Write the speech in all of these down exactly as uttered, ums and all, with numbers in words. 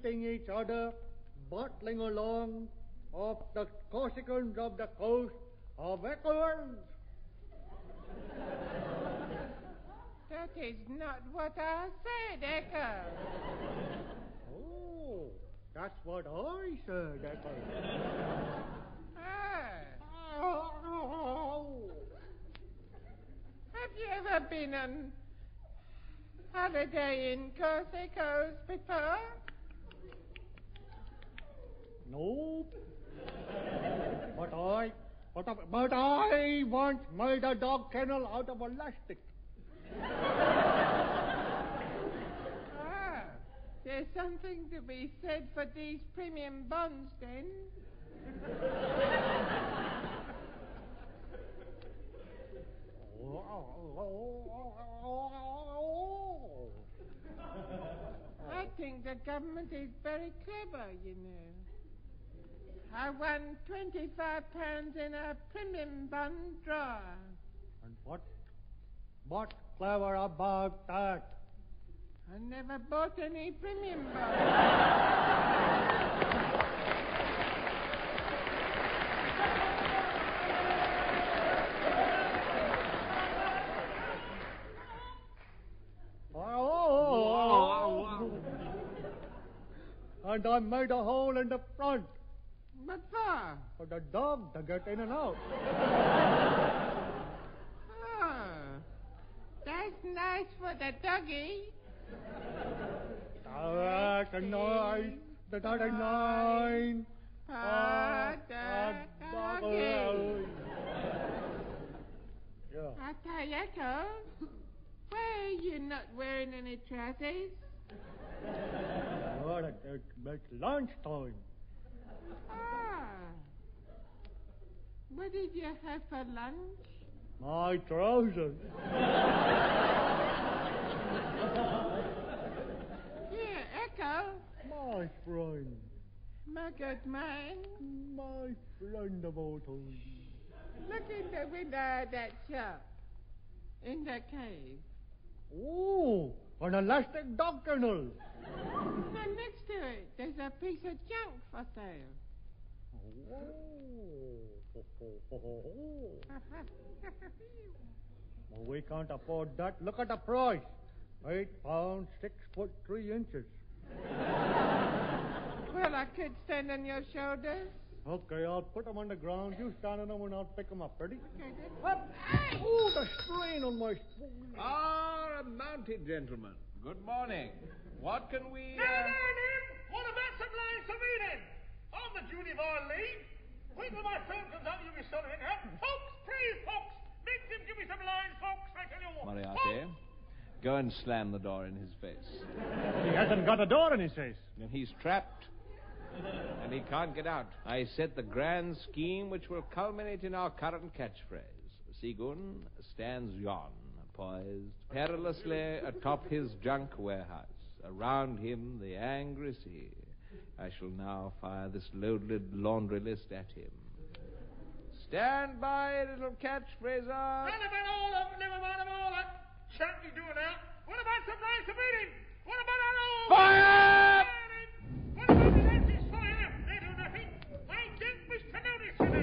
meeting each other, bottling along off the Corsicans of the coast of Echolands. That is not what I said, Echo. Oh, that's what I said, Echo. Ah. Oh. Have you ever been on holiday in Corsicos before? No. But I, but, I- but I once made a dog kennel out of elastic. Ah, there's something to be said for these premium bonds, then. I think the government is very clever, you know. I won twenty-five pounds in a premium bond draw. And what, what's clever about that? I never bought any premium bonds. Oh, and I made a hole in the front What for? for the dog to get in and out. Oh, that's nice for the doggy. That's a nine. That's a nine. Ah, the doggy. Yeah. I tell you, Echo, why are you not wearing any trousers? Well, it, it, it's lunchtime. Ah. What did you have for lunch? My trousers. Here, Echo, My friend. my good man. My friend of all time. Look in the window of that shop. In the cave. Oh, an elastic dog kennel. And next to it, there's a piece of junk for sale. Oh. Well, we can't afford that. Look at the price. Eight pounds, six foot, three inches. Well, I could stand on your shoulders. Okay, I'll put them on the ground. You stand on them and I'll pick them up. Ready? Okay, then. Up. Oh, the strain on my... Ah, a mounted gentleman. Good morning. What can we... Now, Uh... now, Nim, what about some lines of reading? I'm the Judy Vine League. Wait till my turn comes out, you'll be stuttering out. Folks, please, folks, make him give me some lines, folks, I tell you what. Moriarty, go and slam the door in his face. He hasn't got a door in his face. And he's trapped. And he can't get out. I set the grand scheme which will culminate in our current catchphrase. Seagoon stands yon, poised perilously atop his junk warehouse. Around him the angry sea. I shall now fire this loaded laundry list at him. Stand by, little catchphraser. Not about all of them, never mind about all that chat you doing now. What about some lines of reading? What about our own... Fire! What about the lenses fire? They do nothing. I didn't wish to notice, you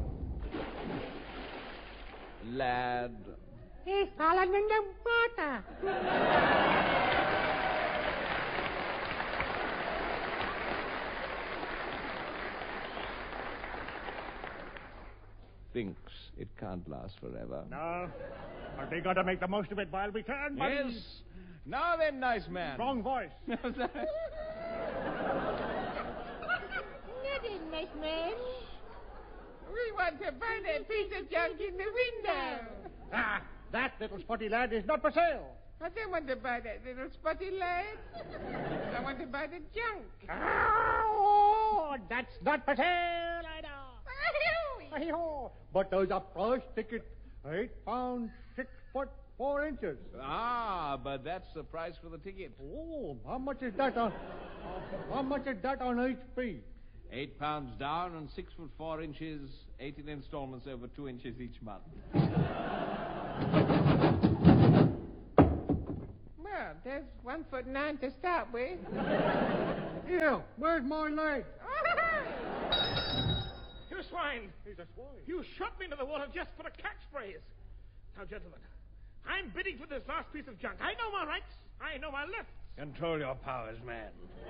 know. Lad. He's fallen in the water. Thinks it can't last forever. No. But we got to make the most of it while we can, buddy. Yes. Now then, nice man. Strong voice. Nothing, nice man. We want to buy that piece of junk in the window. Ah, that little spotty lad is not for sale. I don't want to buy that little spotty lad. I want to buy the junk. Oh, that's not for sale, I know. But there's a price ticket. Eight pounds, six foot, four inches. Ah, but that's the price for the ticket. Oh, how much is that on... How much is that on H P? Eight pounds down and six foot four inches, eighteen installments over two inches each month. Well, Well, there's one foot nine to start with. Here, where's my leg? You swine! He's a swine. You shot me into the water just for a catchphrase. Now, gentlemen, I'm bidding for this last piece of junk. I know my rights. I know my lefts. Control your powers, man.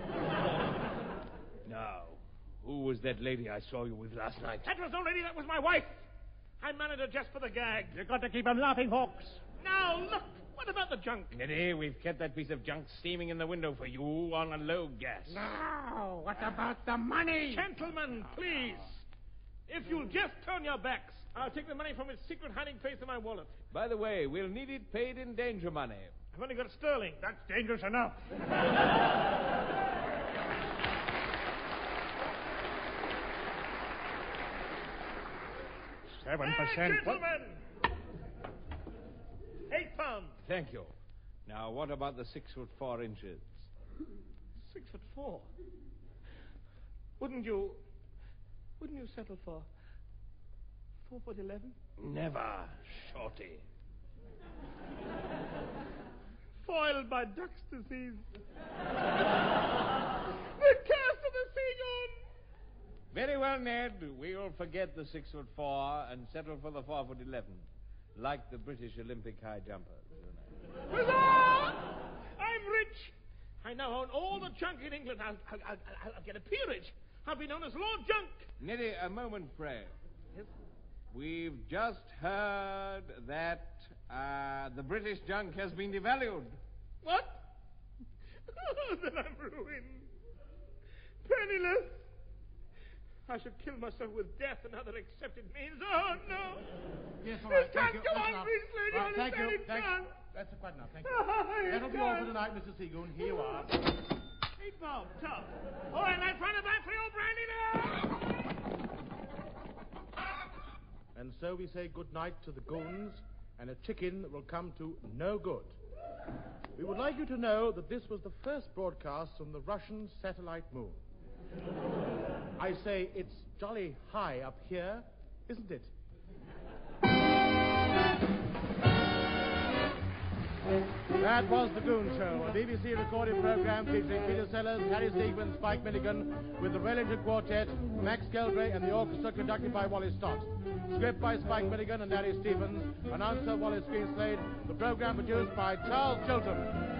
Now, who was that lady I saw you with last night? That was no lady, that was my wife. I married her just for the gag. You got to keep him laughing, Hawks. Now, look, what about the junk? Neddy, we've kept that piece of junk steaming in the window for you on a low gas. Now, what about the money? Gentlemen, please. If you'll just turn your backs, I'll take the money from its secret hiding place in my wallet. By the way, we'll need it paid in danger money. I've only got sterling. That's dangerous enough. Seven Hey, percent. gentlemen! Eight pounds. Thank you. Now, what about the six foot four inches? Six foot four. Wouldn't you... Wouldn't you settle for... Four foot eleven? Never, Shorty. Foiled by duck's disease. The curse of the seagoon! Very well, Ned. We'll forget the six foot four and settle for the four foot eleven, like the British Olympic high jumpers. Huzzah! I'm rich. I now own all the junk in England. I'll, I'll, I'll, I'll get a peerage. I'll be known as Lord Junk. Neddy, a moment, pray. Yes? We've just heard that uh, the British junk has been devalued. What? Oh, then I'm ruined. Penniless. I should kill myself with death and other accepted means. Oh, no. Yes, all right. It can't Thank you. go That's on, enough. Miss Lady. Right, thank you. It Thank can't. you. That's quite enough. Thank you. Oh, That'll be all for tonight, Mister Seagoon. Here you are. Eight bob, tough. All right, let's run it back for your brandy now. And so we say good night to the goons and a chicken that will come to no good. We would like you to know that this was the first broadcast from the Russian satellite moon. I say it's jolly high up here, isn't it? That was The Goon Show, a B B C recorded program featuring Peter Sellers, Harry Siegman, Spike Milligan, with the Wellington Quartet, Max Geldray, and the orchestra conducted by Wally Stott. Script by Spike Milligan and Larry Stevens. Announcer Wallace Greenslade. The program produced by Charles Chilton.